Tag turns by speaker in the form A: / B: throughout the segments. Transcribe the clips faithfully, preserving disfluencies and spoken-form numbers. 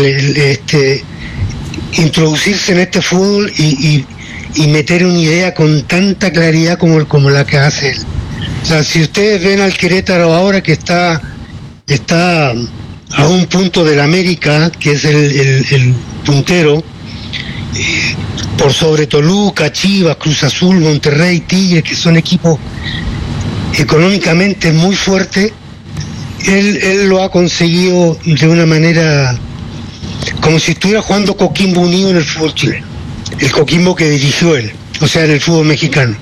A: el, este, introducirse en este fútbol y, y, y meter una idea con tanta claridad como, como la que hace él. O sea, si ustedes ven al Querétaro ahora que está, está a un punto del América, que es el, el, el puntero, eh, por sobre Toluca, Chivas, Cruz Azul, Monterrey, Tigres, que son equipos económicamente muy fuertes, él, él lo ha conseguido de una manera como si estuviera jugando Coquimbo Unido en el fútbol chileno, el Coquimbo que dirigió él, o sea, en el fútbol mexicano.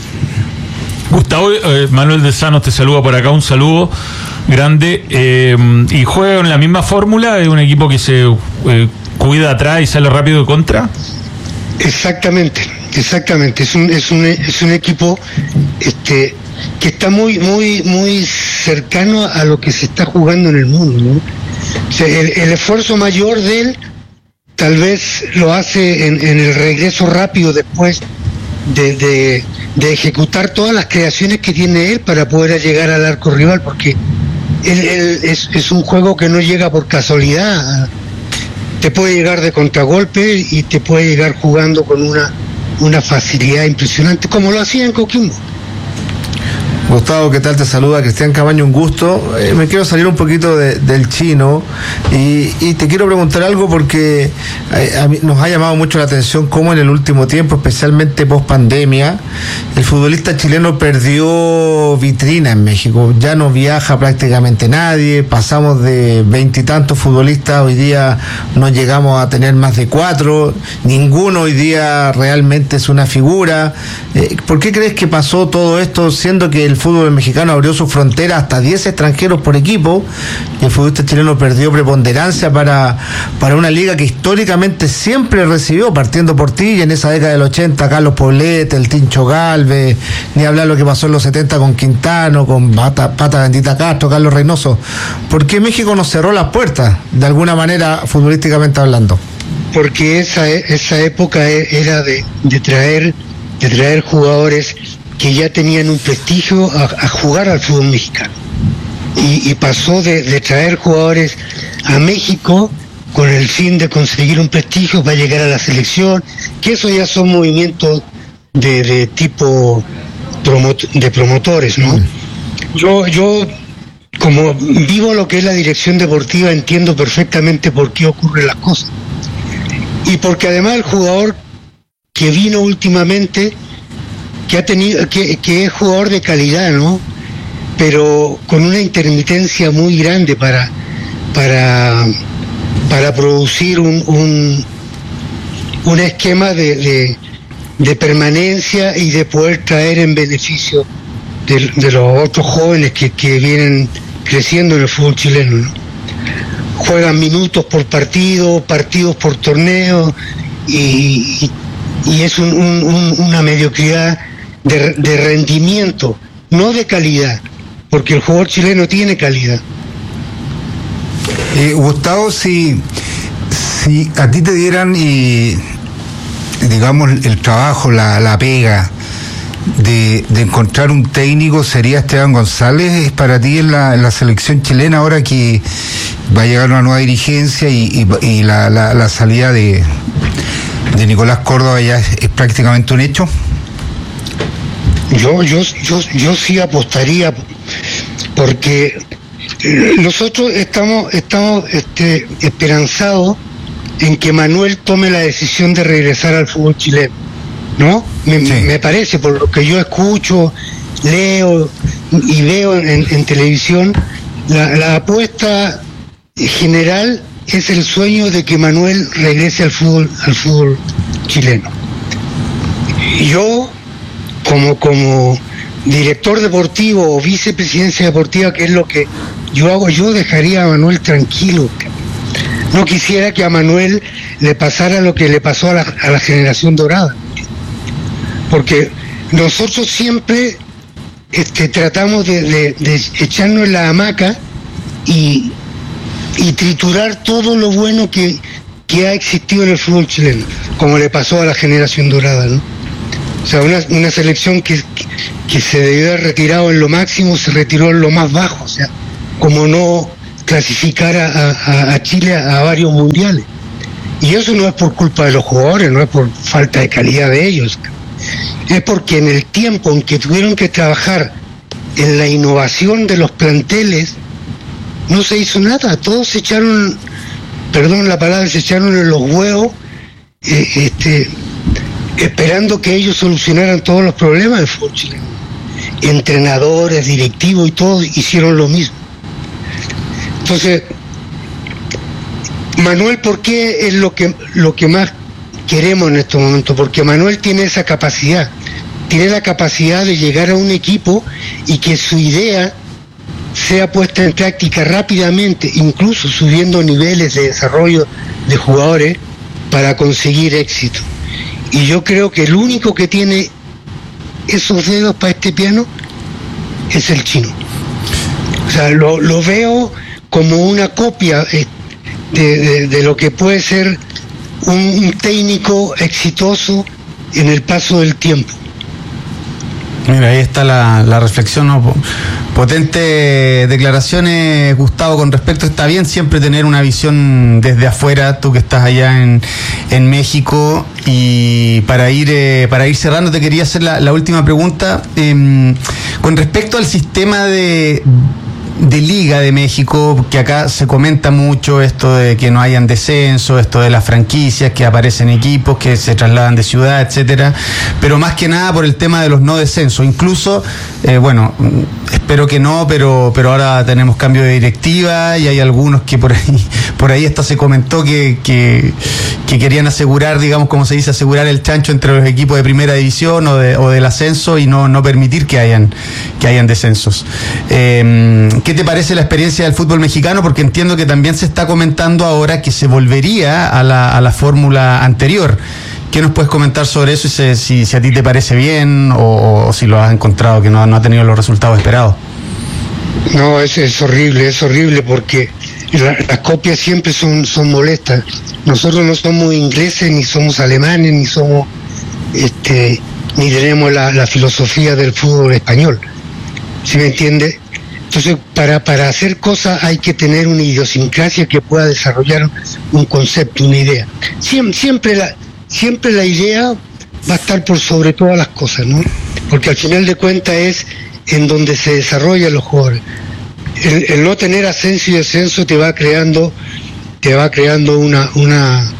B: Gustavo, eh, Manuel de Sanos te saluda por acá, un saludo grande, eh, y juega en la misma fórmula, es un equipo que se eh, cuida atrás y sale rápido de contra.
A: Exactamente, exactamente, es un, es un, es un equipo este, que está muy, muy, muy cercano a lo que se está jugando en el mundo, ¿no? O sea, el, el esfuerzo mayor de él tal vez lo hace en, en el regreso rápido después de, de, de ejecutar todas las creaciones que tiene él para poder llegar al arco rival, porque él, él es, es un juego que no llega por casualidad, te puede llegar de contragolpe y te puede llegar jugando con una, una facilidad impresionante, como lo hacía en Coquimbo.
C: Gustavo, ¿qué tal? Te saluda Cristian Camaño, un gusto. Eh, me quiero salir un poquito de, del chino y, y te quiero preguntar algo porque a, a mí nos ha llamado mucho la atención cómo en el último tiempo, especialmente post pandemia, el futbolista chileno perdió vitrina en México. Ya no viaja prácticamente nadie, pasamos de veintitantos futbolistas, hoy día no llegamos a tener más de cuatro, ninguno hoy día realmente es una figura. Eh, ¿Por qué crees que pasó todo esto, siendo que el fútbol mexicano abrió su frontera hasta diez extranjeros por equipo y el futbolista chileno perdió preponderancia para, para una liga que históricamente siempre recibió, partiendo por ti, y en esa década del ochenta, Carlos Poblete, el Tincho Galvez, ni hablar lo que pasó en los setenta con Quintano, con Pata, Pata Bendita Castro, Carlos Reynoso? ¿Por qué México nos cerró las puertas, de alguna manera, futbolísticamente hablando?
A: Porque esa, esa época era de, de traer, de traer jugadores que ya tenían un prestigio a, a jugar al fútbol mexicano. Y, y pasó de, de traer jugadores a México con el fin de conseguir un prestigio para llegar a la selección, que eso ya son movimientos de, de tipo promot, de promotores, ¿no? Mm. Yo, yo, como vivo lo que es la dirección deportiva, entiendo perfectamente por qué ocurren las cosas. Y porque además el jugador que vino últimamente, que ha tenido, que, que es jugador de calidad, ¿no? Pero con una intermitencia muy grande para, para, para producir un, un, un esquema de, de, de permanencia y de poder traer en beneficio de, de los otros jóvenes que, que vienen creciendo en el fútbol chileno, ¿no? Juegan minutos por partido, partidos por torneo, y, y, y es un, un, un, una mediocridad De, de rendimiento, no de calidad, porque el jugador chileno tiene calidad.
D: Eh, Gustavo, si, si a ti te dieran y digamos el trabajo, la, la pega de, de encontrar un técnico, sería Esteban González, es para ti en la, en la selección chilena, ahora que va a llegar una nueva dirigencia y, y, y la, la, la salida de, de Nicolás Córdoba ya es, es prácticamente un hecho.
A: Yo, yo, yo, yo sí apostaría, porque nosotros estamos, estamos este, esperanzados en que Manuel tome la decisión de regresar al fútbol chileno, ¿no? Me, sí. me parece, por lo que yo escucho, leo y veo en, en televisión, la, la apuesta general es el sueño de que Manuel regrese al fútbol, al fútbol chileno. Yo, como como director deportivo o vicepresidencia deportiva, que es lo que yo hago, yo dejaría a Manuel tranquilo. No quisiera que a Manuel le pasara lo que le pasó a la, a la generación dorada, porque nosotros siempre este, tratamos de, de, de echarnos en la hamaca y, y triturar todo lo bueno que, que ha existido en el fútbol chileno, como le pasó a la generación dorada, ¿no? O sea, una, una selección que, que, que se debió haber retirado en lo máximo, se retiró en lo más bajo. O sea, como no clasificar a, a, a Chile a varios mundiales. Y eso no es por culpa de los jugadores, no es por falta de calidad de ellos. Es porque en el tiempo en que tuvieron que trabajar en la innovación de los planteles, no se hizo nada. Todos se echaron, perdón la palabra, se echaron en los huevos, eh, este, esperando que ellos solucionaran todos los problemas del fútbol chileno. Entrenadores, directivos y todos hicieron lo mismo. Entonces, Manuel, ¿por qué es lo que, lo que más queremos en estos momentos? Porque Manuel tiene esa capacidad, tiene la capacidad de llegar a un equipo y que su idea sea puesta en práctica rápidamente, incluso subiendo niveles de desarrollo de jugadores para conseguir éxito. Y yo creo que el único que tiene esos dedos para este piano es el Chino. O sea, lo, lo veo como una copia eh, de, de, de lo que puede ser un, un técnico exitoso en el paso del tiempo.
E: Mira, ahí está la, la reflexión, ¿no? Potentes declaraciones, Gustavo, con respecto. Está bien siempre tener una visión desde afuera, tú que estás allá en, en México. Y para ir eh, para ir cerrando, te quería hacer la, la última pregunta. Eh, con respecto al sistema de... de Liga de México, que acá se comenta mucho esto de que no hayan descenso, esto de las franquicias, que aparecen equipos, que se trasladan de ciudad, etcétera, pero más que nada por el tema de los no descensos. Incluso, eh, bueno, espero que no, pero pero ahora tenemos cambio de directiva y hay algunos que por ahí por ahí hasta se comentó que, que, que querían asegurar, digamos, como se dice, asegurar el chancho entre los equipos de primera división o, de, o del ascenso y no, no permitir que hayan, que hayan descensos. Eh, ¿Qué te parece la experiencia del fútbol mexicano? Porque entiendo que también se está comentando ahora que se volvería a la, a la fórmula anterior. ¿Qué nos puedes comentar sobre eso y si, si, si a ti te parece bien o, o si lo has encontrado que no, no ha tenido los resultados esperados?
A: No, es, es horrible, es horrible porque la, las copias siempre son, son molestas. Nosotros no somos ingleses, ni somos alemanes, ni somos, este, ni tenemos la, la filosofía del fútbol español. ¿Sí me entiende? Entonces, para, para hacer cosas hay que tener una idiosincrasia que pueda desarrollar un concepto, una idea. Siempre, siempre, la, siempre la idea va a estar por sobre todas las cosas, ¿no? Porque al final de cuentas es en donde se desarrollan los jugadores. El, el no tener ascenso y descenso te va creando, te va creando una, una,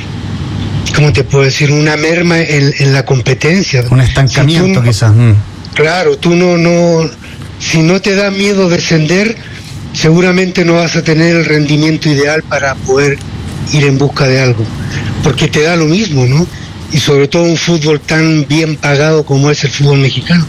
A: ¿cómo te puedo decir? Una merma en, en la competencia.
E: Un estancamiento, si no, quizás. Mm.
A: Claro, tú no, no, si no te da miedo descender, seguramente no vas a tener el rendimiento ideal para poder ir en busca de algo, porque te da lo mismo, ¿no? Y sobre todo un fútbol tan bien pagado como es el fútbol mexicano.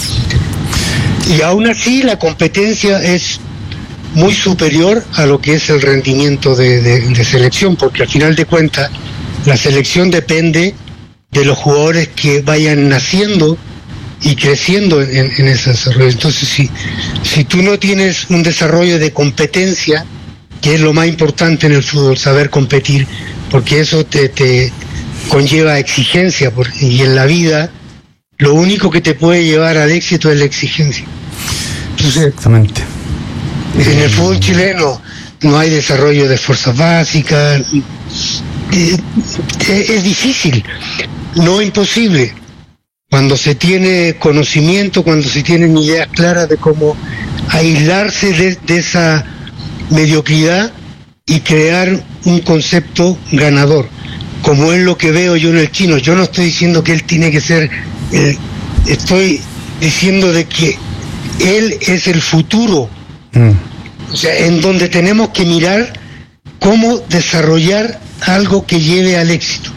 A: Y aún así la competencia es muy superior a lo que es el rendimiento de, de, de selección, porque al final de cuentas la selección depende de los jugadores que vayan naciendo y creciendo en, en ese desarrollo. Entonces, si, si tú no tienes un desarrollo de competencia, que es lo más importante en el fútbol, saber competir, porque eso te, te conlleva exigencia, porque, y en la vida lo único que te puede llevar al éxito es la exigencia. Entonces,
E: exactamente.
A: En el fútbol chileno no hay desarrollo de fuerzas básicas, eh, es difícil, no imposible. Cuando se tiene conocimiento, cuando se tienen ideas claras de cómo aislarse de, de esa mediocridad y crear un concepto ganador, como es lo que veo yo en el Chino. Yo no estoy diciendo que él tiene que ser, eh, estoy diciendo de que él es el futuro, mm. o sea, en donde tenemos que mirar cómo desarrollar algo que lleve al éxito.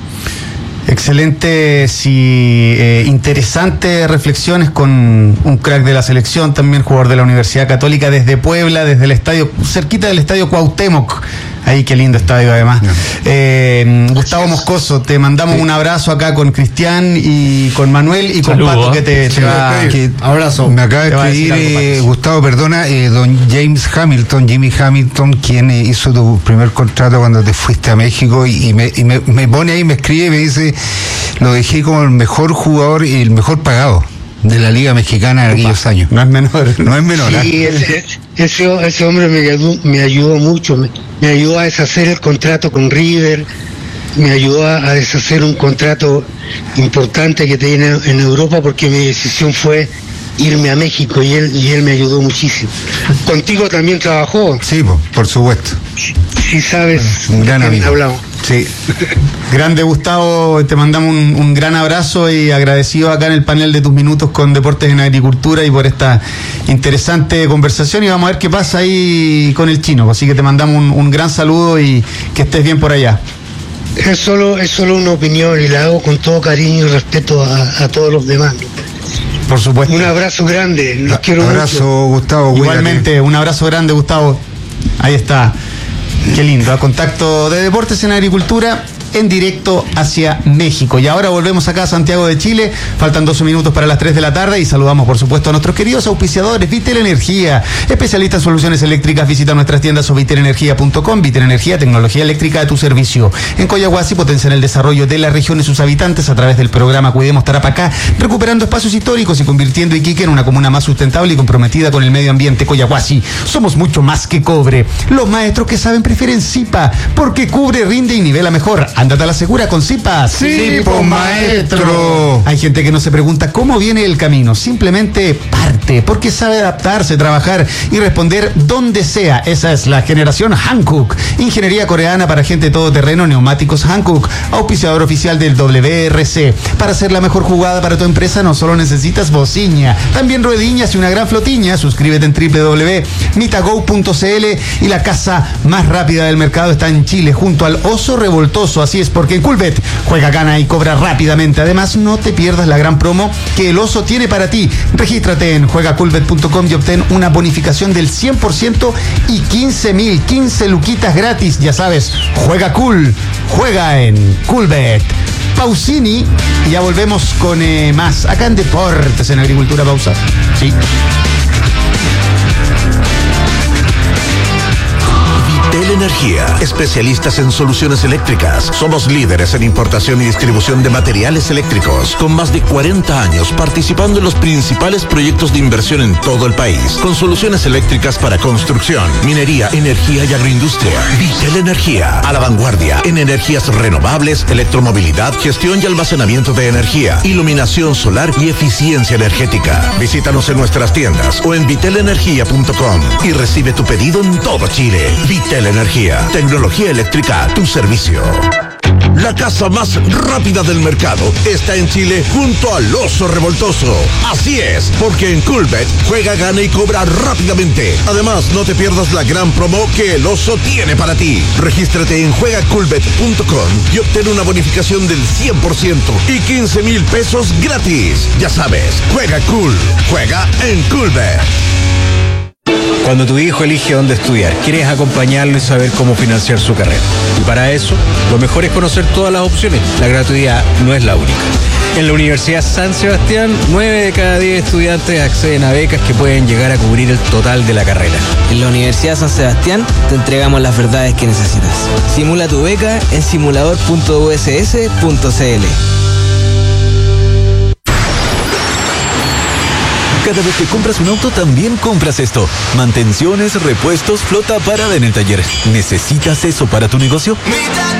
E: Excelentes y eh, interesantes reflexiones con un crack de la selección, también jugador de la Universidad Católica desde Puebla, desde el estadio, cerquita del estadio Cuauhtémoc. Ahí, qué lindo estadio además. Eh, Gustavo Moscoso, te mandamos un abrazo acá con Cristian y con Manuel y con Saludo, Pato, que te, te sí, va... Que,
D: abrazo. Me acaba de escribir, eh, Gustavo, perdona, eh, don James Hamilton, Jimmy Hamilton, quien eh, hizo tu primer contrato cuando te fuiste a México y, y, me, y me, me pone ahí, me escribe y me dice, lo dejé como el mejor jugador y el mejor pagado. de la Liga Mexicana en aquellos años.
E: No es menor.
D: No es menor.
A: Sí,
D: ¿eh?
A: ese, ese, ese hombre me ayudó, me ayudó mucho, me, me ayudó a deshacer el contrato con River, me ayudó a, a deshacer un contrato importante que tenía en Europa, porque mi decisión fue irme a México y él y él me ayudó muchísimo. Contigo también trabajó.
D: Sí, po, por supuesto.
A: Sí sabes,
D: Un gran amigo.
A: hablamos.
D: Sí.
E: Grande Gustavo, te mandamos un, un gran abrazo y agradecido acá en el panel de tus minutos con Deportes en Agricultura y por esta interesante conversación, y vamos a ver qué pasa ahí con el Chino. Así que te mandamos un, un gran saludo y que estés bien por allá.
A: Es solo, es solo una opinión y la hago con todo cariño y respeto a, a todos los demás.
E: Por supuesto.
A: Un abrazo grande, los quiero
D: Abrazo,
A: mucho.
D: Gustavo.
E: Igualmente,
D: cuídate.
E: un abrazo grande, Gustavo. Ahí está. Qué lindo. A contacto de Deportes en Agricultura en directo hacia México. Y ahora volvemos acá a Santiago de Chile. Faltan doce minutos para las tres de la tarde y saludamos, por supuesto, a nuestros queridos auspiciadores. Vitel Energía, especialista en soluciones eléctricas. Visita nuestras tiendas o vitel energía punto com. Vitel Energía, tecnología eléctrica a tu servicio. En Coyahuasi potencian el desarrollo de la región y sus habitantes a través del programa Cuidemos Tarapacá, recuperando espacios históricos y convirtiendo Iquique en una comuna más sustentable y comprometida con el medio ambiente. Coyahuasi, somos mucho más que cobre. Los maestros que saben prefieren Zipa, porque cubre, rinde y nivela mejor. Ándate a la segura con Zipa.
D: Sí, pues, maestro.
E: Hay gente que no se pregunta cómo viene el camino, simplemente parte, porque sabe adaptarse, trabajar y responder donde sea. Esa es la generación Hankook, ingeniería coreana para gente todoterreno, neumáticos Hankook, auspiciador oficial del W R C. Para hacer la mejor jugada para tu empresa no solo necesitas bociña, también ruediñas y una gran flotiña. Suscríbete en doble u doble u doble u punto mitago punto c l y la casa más rápida del mercado está en Chile, junto al Oso Revoltoso. Así es, porque en Coolbet juega, gana y cobra rápidamente. Además, no te pierdas la gran promo que el Oso tiene para ti. Regístrate en juega coolbet punto com y obtén una bonificación del cien por ciento y quince mil, quince luquitas gratis. Ya sabes, juega cool, juega en Coolbet. Pausini, y ya volvemos con eh, más acá en Deportes en Agricultura. Pausa. Sí.
F: Vitel Energía, especialistas en soluciones eléctricas. Somos líderes en importación y distribución de materiales eléctricos, con más de cuarenta años participando en los principales proyectos de inversión en todo el país, con soluciones eléctricas para construcción, minería, energía y agroindustria. Vitel Energía, a la vanguardia en energías renovables, electromovilidad, gestión y almacenamiento de energía, iluminación solar y eficiencia energética. Visítanos en nuestras tiendas o en vitel energía punto com y recibe tu pedido en todo Chile. Vitel Energía, tecnología eléctrica a tu servicio. La casa más rápida del mercado está en Chile junto al Oso Revoltoso. Así es, porque en Coolbet juega, gana y cobra rápidamente. Además, no te pierdas la gran promo que el Oso tiene para ti. Regístrate en juega coolbet punto com y obtén una bonificación del cien por ciento y quince mil pesos gratis. Ya sabes, juega cool, juega en Coolbet.
G: Cuando tu hijo elige dónde estudiar, quieres acompañarlo y saber cómo financiar su carrera. Y para eso, lo mejor es conocer todas las opciones. La gratuidad no es la única. En la Universidad San Sebastián, nueve de cada diez estudiantes acceden a becas que pueden llegar a cubrir el total de la carrera.
H: En la Universidad San Sebastián te entregamos las verdades que necesitas. Simula tu beca en simulador punto u s s punto c l.
I: Cada vez que compras un auto, también compras esto. Mantenciones, repuestos, flota parada en el taller. ¿Necesitas eso para tu negocio?